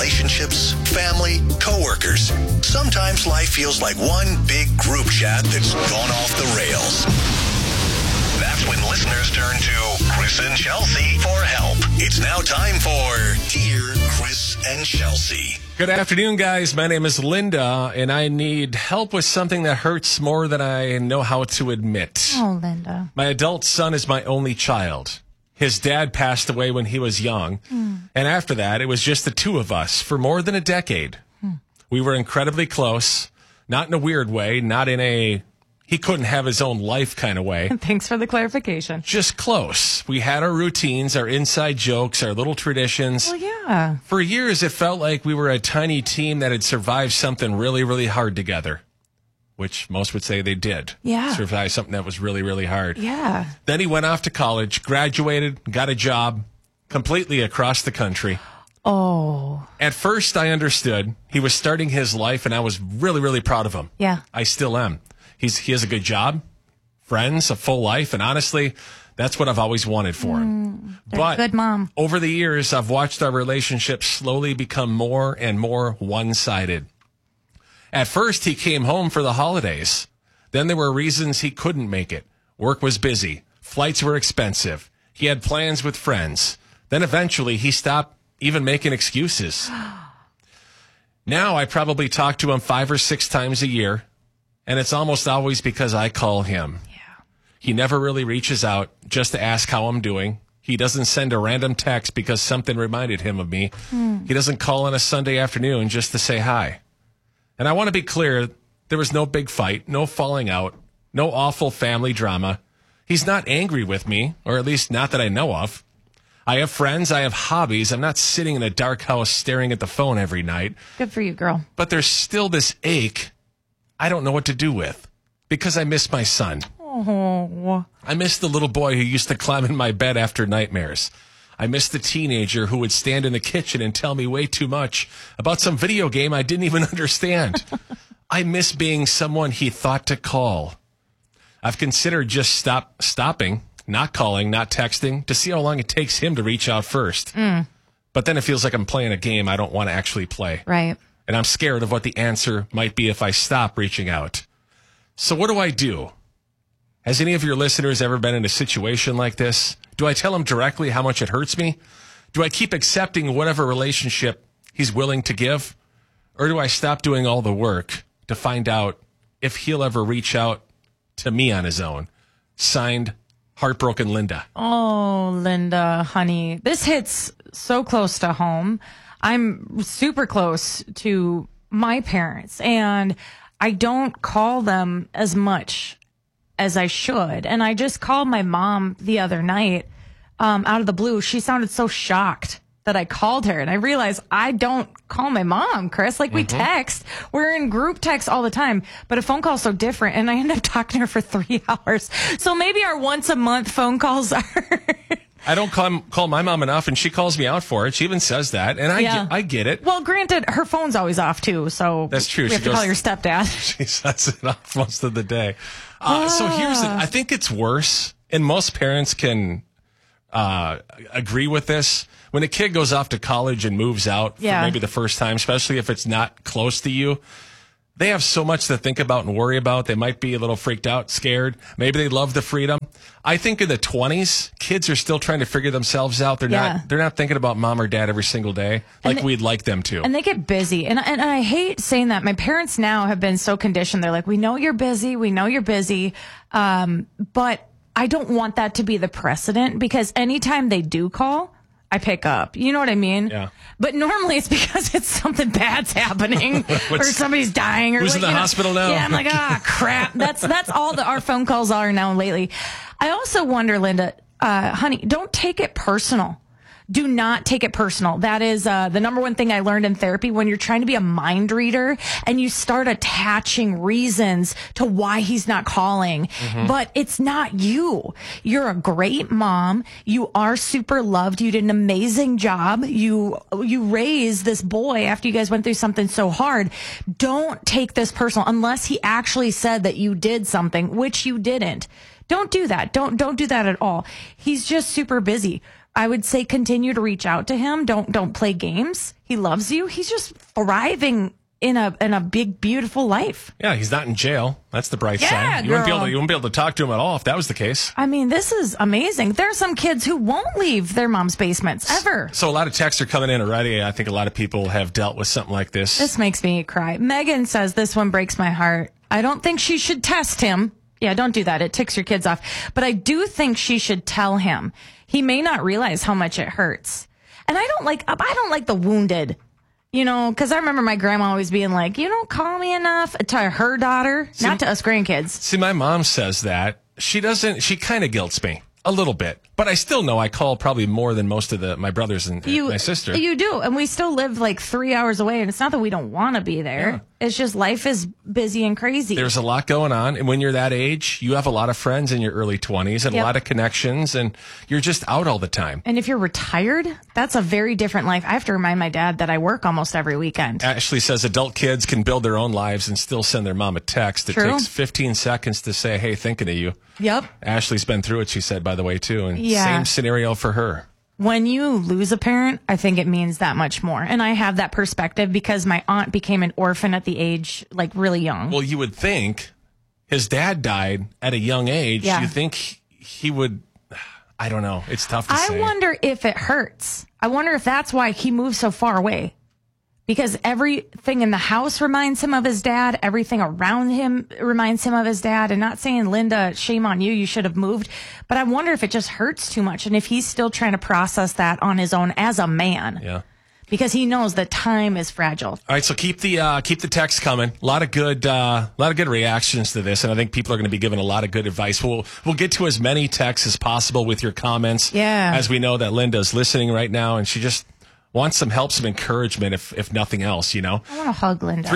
relationships, family, coworkers. Sometimes life feels like one big group chat that's gone off the rails. That's when listeners turn to Chris and Chelsea for help. It's now time for Dear Chris and Chelsea. Good afternoon, guys. My name is Linda, and I need help with something that hurts more than I know how to admit. Oh, Linda. My adult son is my only child. His dad passed away when he was young, and after that, it was just the two of us for more than a decade. We were incredibly close, not in a weird way, not in a he couldn't have his own life kind of way. Thanks for the clarification. Just close. We had our routines, our inside jokes, our little traditions. Well, yeah. For years, it felt like we were a tiny team that had survived something really, really hard together, which most would say they did. Yeah. Survive something that was really, really hard. Yeah. Then he went off to college, graduated, got a job completely across the country. Oh. At first, I understood. He was starting his life, and I was really, really proud of him. Yeah. I still am. He has a good job, friends, a full life, and honestly, that's what I've always wanted for him. But good mom. Over the years, I've watched our relationship slowly become more and more one-sided. At first, he came home for the holidays. Then there were reasons he couldn't make it. Work was busy. Flights were expensive. He had plans with friends. Then eventually, he stopped even making excuses. Now, I probably talk to him 5 or 6 times a year. And it's almost always because I call him. Yeah. He never really reaches out just to ask how I'm doing. He doesn't send a random text because something reminded him of me. He doesn't call on a Sunday afternoon just to say hi. And I want to be clear, there was no big fight, no falling out, no awful family drama. He's not angry with me, or at least not that I know of. I have friends, I have hobbies. I'm not sitting in a dark house staring at the phone every night. Good for you, girl. But there's still this ache I don't know what to do with because I miss my son. Oh. I miss the little boy who used to climb in my bed after nightmares. I miss the teenager who would stand in the kitchen and tell me way too much about some video game I didn't even understand. I miss being someone he thought to call. I've considered just stopping, not calling, not texting to see how long it takes him to reach out first. But then it feels like I'm playing a game I don't want to actually play. Right. And I'm scared of what the answer might be if I stop reaching out. So what do I do? Has any of your listeners ever been in a situation like this? Do I tell him directly how much it hurts me? Do I keep accepting whatever relationship he's willing to give? Or do I stop doing all the work to find out if he'll ever reach out to me on his own? Signed, Heartbroken Linda. Oh, Linda, honey. This hits so close to home. I'm super close to my parents, and I don't call them as much as I should. And I just called my mom the other night out of the blue. She sounded so shocked that I called her, and I realized I don't call my mom, Chris. Like, we text. We're in group text all the time, but a phone call is so different, and I end up talking to her for 3 hours. So maybe our once-a-month phone calls are... I don't call my mom enough, and she calls me out for it. She even says that, and I get it. Well, granted, her phone's always off, too, so that's true. We have to call your stepdad. She sets it off most of the day. So here's it. I think it's worse, and most parents can agree with this. When a kid goes off to college and moves out for maybe the first time, especially if it's not close to you, they have so much to think about and worry about. They might be a little freaked out, scared. Maybe they love the freedom. I think in the 20s, kids are still trying to figure themselves out. They're not thinking about mom or dad every single day like we'd like them to. And they get busy. And I hate saying that. My parents now have been so conditioned. They're like, we know you're busy. We know you're busy. But I don't want that to be the precedent, because anytime they do call, I pick up. You know what I mean? Yeah. But normally it's because it's something bad's happening or somebody's dying or who's in the hospital now? Yeah, I'm like, crap. That's all our phone calls are now lately. I also wonder, Linda, honey, don't take it personal. Do not take it personal. That is the number one thing I learned in therapy. When you're trying to be a mind reader and you start attaching reasons to why he's not calling, but it's not you. You're a great mom. You are super loved. You did an amazing job. You raised this boy after you guys went through something so hard. Don't take this personal unless he actually said that you did something, which you didn't. Don't do that. Don't do that at all. He's just super busy. I would say continue to reach out to him. Don't play games. He loves you. He's just thriving in a big, beautiful life. Yeah, he's not in jail. That's the bright side. You girl. wouldn't be able to talk to him at all if that was the case. I mean, this is amazing. There are some kids who won't leave their mom's basements ever. So a lot of texts are coming in already. I think a lot of people have dealt with something like this. This makes me cry. Megan says this one breaks my heart. I don't think she should test him. Yeah, don't do that. It ticks your kids off. But I do think she should tell him. He may not realize how much it hurts. And I don't like the wounded. You know, because I remember my grandma always being like, you don't call me enough, to her daughter, not to us grandkids. See, my mom says that. She kind of guilts me a little bit, but I still know I call probably more than most of my brothers and my sister. You do, and we still live like 3 hours away, and it's not that we don't want to be there. Yeah. It's just life is busy and crazy. There's a lot going on, and when you're that age, you have a lot of friends in your early 20s and a lot of connections, and you're just out all the time. And if you're retired, that's a very different life. I have to remind my dad that I work almost every weekend. Ashley says adult kids can build their own lives and still send their mom a text. It takes 15 seconds to say, hey, thinking of you. Yep. Ashley's been through it, she said, by the way, too, and same scenario for her. When you lose a parent, I think it means that much more. And I have that perspective because my aunt became an orphan at the age, like, really young. Well, you would think his dad died at a young age. Yeah. You think he would, I don't know. It's tough to say. I wonder if it hurts. I wonder if that's why he moved so far away. Because everything in the house reminds him of his dad. Everything around him reminds him of his dad. And not saying, Linda, shame on you. You should have moved. But I wonder if it just hurts too much. And if he's still trying to process that on his own as a man. Yeah. Because he knows that time is fragile. All right. So keep the text coming. A lot of good reactions to this. And I think people are going to be giving a lot of good advice. We'll get to as many texts as possible with your comments. Yeah. As we know that Linda's listening right now and she just wants some help, some encouragement, if nothing else, you know. I want to hug Linda.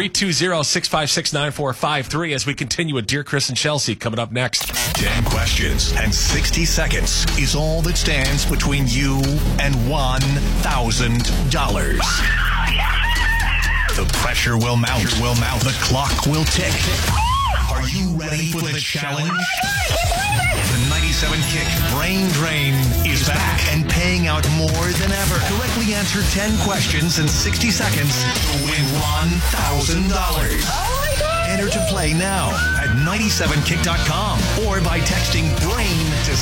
320-656-9453 as we continue with Dear Chris and Chelsea coming up next. 10 questions and 60 seconds is all that stands between you and $1,000. The pressure will mount. The clock will tick. Are you ready for the challenge? The 97 Kick Brain Drain is back and paying out more than ever. Correctly answer 10 questions in 60 seconds to win $1,000. Oh my God! Enter to play now at 97kick.com or by texting BRAIN to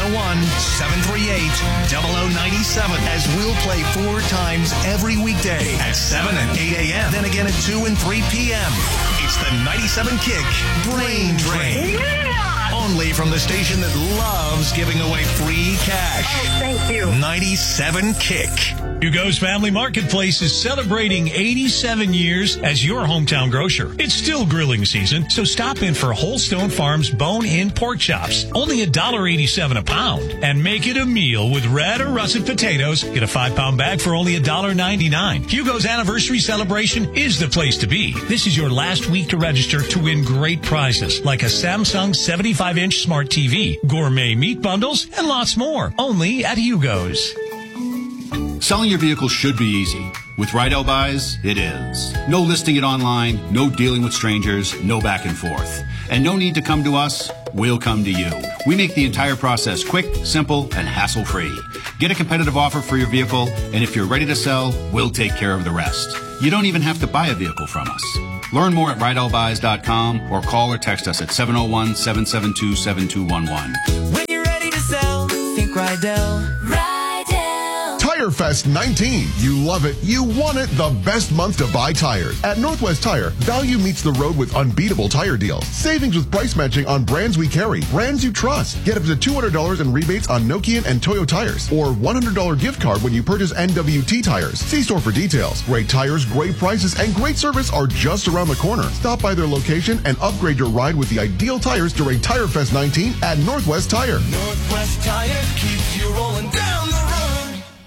701-738-0097 as we'll play 4 times every weekday at 7 and 8 a.m. Then again at 2 and 3 p.m. It's the 97 Kick Brain Drain. Yeah! Only from the station that loves giving away free cash. Oh, thank you. 97 Kick. Hugo's Family Marketplace is celebrating 87 years as your hometown grocer. It's still grilling season, so stop in for Holstone Farms bone-in pork chops. Only $1.87 a pound. And make it a meal with red or russet potatoes. Get a 5-pound bag for only $1.99. Hugo's anniversary celebration is the place to be. This is your last week to register to win great prizes like a Samsung 75-inch smart TV, gourmet meat bundles, and lots more. Only at Hugo's. Selling your vehicle should be easy. With Rydell Buys, it is. No listing it online, no dealing with strangers, no back and forth. And no need to come to us, we'll come to you. We make the entire process quick, simple, and hassle-free. Get a competitive offer for your vehicle, and if you're ready to sell, we'll take care of the rest. You don't even have to buy a vehicle from us. Learn more at RydellBuys.com or call or text us at 701-772-7211. When you're ready to sell, think Rydell. Tire Fest 19. You love it. You want it. The best month to buy tires. At Northwest Tire, value meets the road with unbeatable tire deals. Savings with price matching on brands we carry. Brands you trust. Get up to $200 in rebates on Nokian and Toyo tires. Or $100 gift card when you purchase NWT tires. See store for details. Great tires, great prices, and great service are just around the corner. Stop by their location and upgrade your ride with the ideal tires during Tire Fest 19 at Northwest Tire. Northwest Tire keeps you rolling down the road.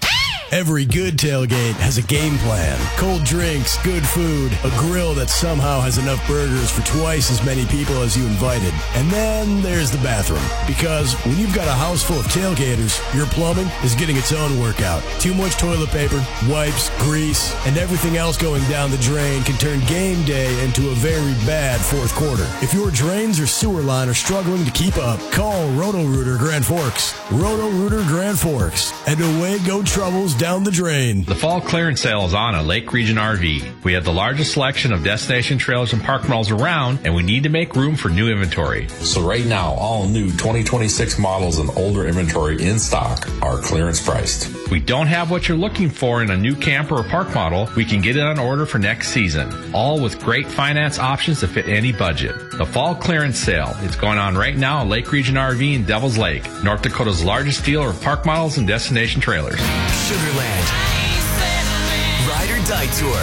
Every good tailgate has a game plan. Cold drinks, good food, a grill that somehow has enough burgers for twice as many people as you invited. And then there's the bathroom. Because when you've got a house full of tailgaters, your plumbing is getting its own workout. Too much toilet paper, wipes, grease, and everything else going down the drain can turn game day into a very bad fourth quarter. If your drains or sewer line are struggling to keep up, call Roto-Rooter Grand Forks. Roto-Rooter Grand Forks. And away go troubles down the drain. The fall clearance sale is on at Lake Region RV. We have the largest selection of destination trailers and park models around, and we need to make room for new inventory. So right now, all new 2026 models and older inventory in stock are clearance priced. We don't have what you're looking for in a new camper or park model. We can get it on order for next season, all with great finance options to fit any budget. The fall clearance sale is going on right now at Lake Region RV in Devil's Lake, North Dakota's largest dealer of park models and destination trailers. Sugarland. Ride or Die Tour.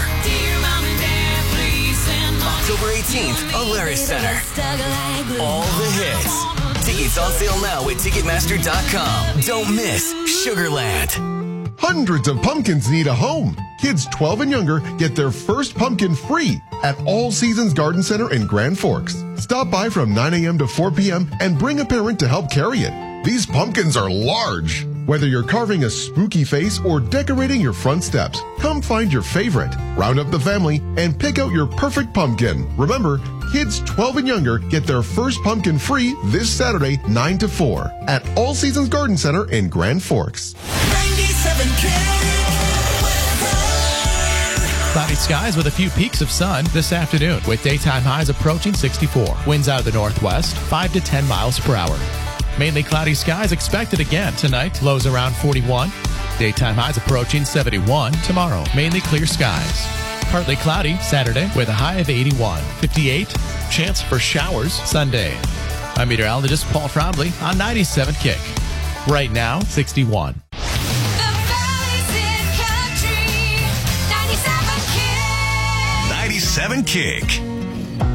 October 18th, Alaris Center. All the hits. Tickets on sale now at Ticketmaster.com. Don't miss Sugarland. Hundreds of pumpkins need a home. Kids 12 and younger get their first pumpkin free at All Seasons Garden Center in Grand Forks. Stop by from 9 a.m. to 4 p.m. and bring a parent to help carry it. These pumpkins are large. Whether you're carving a spooky face or decorating your front steps, come find your favorite, round up the family, and pick out your perfect pumpkin. Remember, kids 12 and younger get their first pumpkin free this Saturday, 9 to 4 at All Seasons Garden Center in Grand Forks. 97K. Cloudy skies with a few peaks of sun this afternoon, with daytime highs approaching 64. Winds out of the northwest, 5 to 10 miles per hour. Mainly cloudy skies expected again tonight. Lows around 41. Daytime highs approaching 71 tomorrow. Mainly clear skies. Partly cloudy Saturday with a high of 81. 58. Chance for showers Sunday. I'm meteorologist Paul Trombley on 97 Kick. Right now, 61. 97 Kick.